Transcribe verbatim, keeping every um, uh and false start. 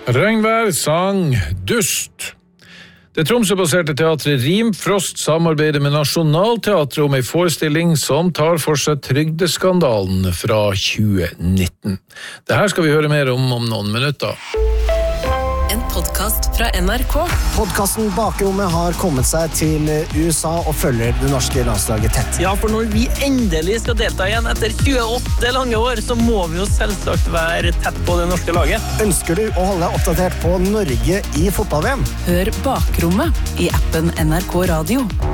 Regnvær sang Dust. Det Tromsø-baserte teatret Rim Frost samarbeider med Nationalteatret om en forestilling som tar for seg trygdeskandalen fra tjue nitten. Det her skal vi høre mer om om noen minutter. En podcast fra N R K. Podcasten Bakrommet har kommet seg til U S A og følger det norske landslaget tett. Ja, for når vi endelig skal delta igjen etter tjueåtte lange år, så må vi jo selvsagt være tett på det norske laget. Ønsker du å holde deg oppdatert på Norge i fotball-V M? Hør Bakrommet i appen N R K Radio.